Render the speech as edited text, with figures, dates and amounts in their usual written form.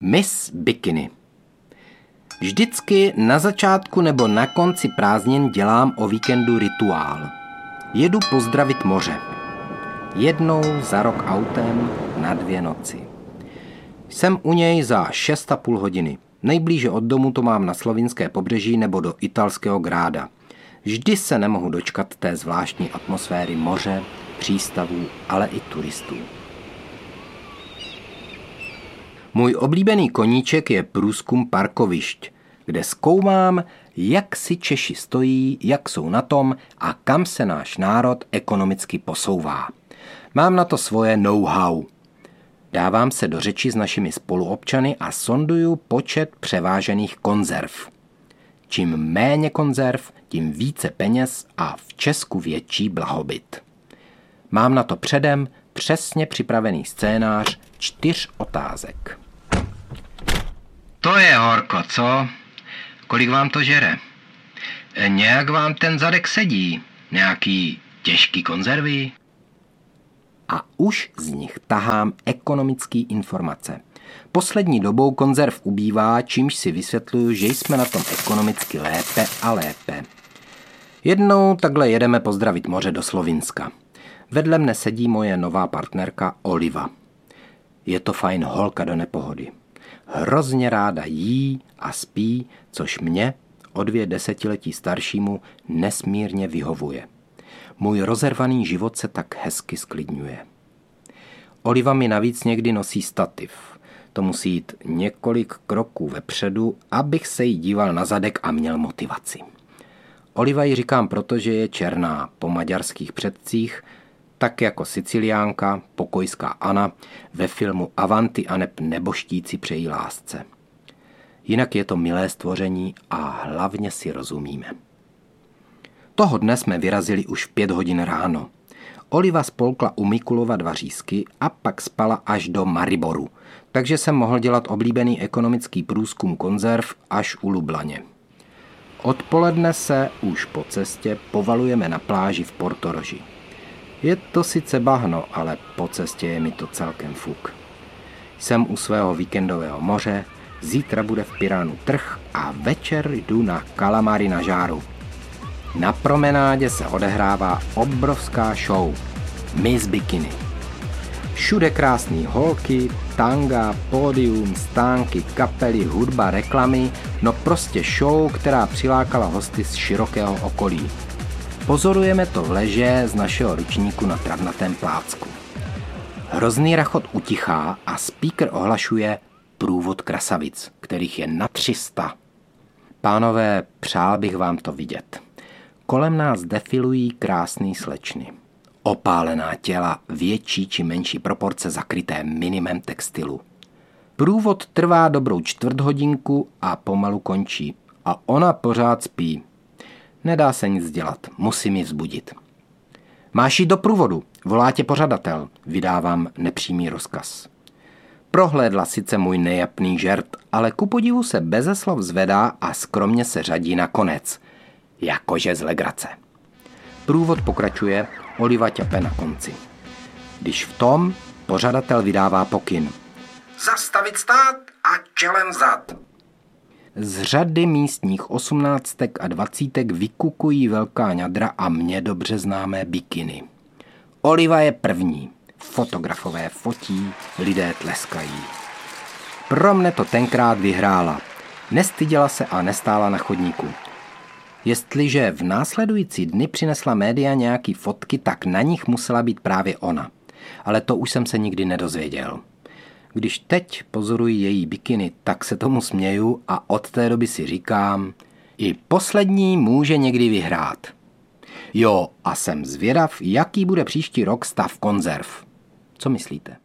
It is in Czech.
Miss Bikini. Vždycky na začátku nebo na konci prázdnin dělám o víkendu rituál. Jedu pozdravit moře. Jednou za rok autem na 2 noci. Jsem u něj za 6,5 hodiny. Nejblíže od domu to mám na slovinské pobřeží nebo do italského Gráda. Vždy se nemohu dočkat té zvláštní atmosféry moře, přístavů, ale i turistů. Můj oblíbený koníček je průzkum parkovišť, kde zkoumám, jak si Češi stojí, jak jsou na tom a kam se náš národ ekonomicky posouvá. Mám na to svoje know-how. Dávám se do řeči s našimi spoluobčany a sonduju počet převážených konzerv. Čím méně konzerv, tím více peněz a v Česku větší blahobyt. Mám na to předem přesně připravený scénář 4 otázek. To je horko, co? Kolik vám to žere? Nějak vám ten zadek sedí? Nějaký těžký konzervy? A už z nich tahám ekonomické informace. Poslední dobou konzerv ubývá, čímž si vysvětluju, že jsme na tom ekonomicky lépe a lépe. Jednou takhle jedeme pozdravit moře do Slovinska. Vedle mne sedí moje nová partnerka Oliva. Je to fajn holka do nepohody. Hrozně ráda jí a spí, což mě, o 2 desetiletí staršímu, nesmírně vyhovuje. Můj rozervaný život se tak hezky sklidňuje. Oliva mi navíc někdy nosí stativ. To musí jít několik kroků vepředu, abych se jí díval na zadek a měl motivaci. Oliva ji říkám, protože je černá po maďarských předcích, tak jako Siciliánka, pokojská Anna ve filmu Avanti aneb Neboštíci přejí lásce. Jinak je to milé stvoření a hlavně si rozumíme. Toho dne jsme vyrazili už v 5 hodin ráno. Oliva spolkla u Mikulova 2 řízky a pak spala až do Mariboru, takže jsem mohl dělat oblíbený ekonomický průzkum konzerv až u Lublaně. Odpoledne se už po cestě povalujeme na pláži v Portoroži. Je to sice bahno, ale po cestě je mi to celkem fuk. Jsem u svého víkendového moře, zítra bude v Piránu trh a večer jdu na kalamary na žáru. Na promenádě se odehrává obrovská show Miss Bikini. Všude krásný holky, tanga, pódium, stánky, kapely, hudba, reklamy, no prostě show, která přilákala hosty z širokého okolí. Pozorujeme to v leže z našeho ručníku na travnatém plácku. Hrozný rachot utichá a speaker ohlašuje průvod krasavic, kterých je na 300. Pánové, přál bych vám to vidět. Kolem nás defilují krásný slečny. Opálená těla, větší či menší proporce zakryté minimem textilu. Průvod trvá dobrou 1/4 hodinku a pomalu končí. A ona pořád spí. Nedá se nic dělat, musím ji vzbudit. Máš jít do průvodu, volá tě pořadatel, vydávám nepřímý rozkaz. Prohlédla sice můj nejapný žert, ale ku podivu se beze slov zvedá a skromně se řadí na konec. Jakože z legrace. Průvod pokračuje, Oliva ťape na konci. Když v tom, pořadatel vydává pokyn. Zastavit stát a čelem vzad. Z řady místních 18 a 20 vykukují velká ňadra a mně dobře známé bikiny. Oliva je první. Fotografové fotí, lidé tleskají. Pro mne to tenkrát vyhrála. Nestyděla se a nestála na chodníku. Jestliže v následující dny přinesla média nějaký fotky, tak na nich musela být právě ona. Ale to už jsem se nikdy nedozvěděl. Když teď pozoruji její bikiny, tak se tomu směju a od té doby si říkám, i poslední může někdy vyhrát. Jo, a jsem zvědav, jaký bude příští rok stav konzerv. Co myslíte?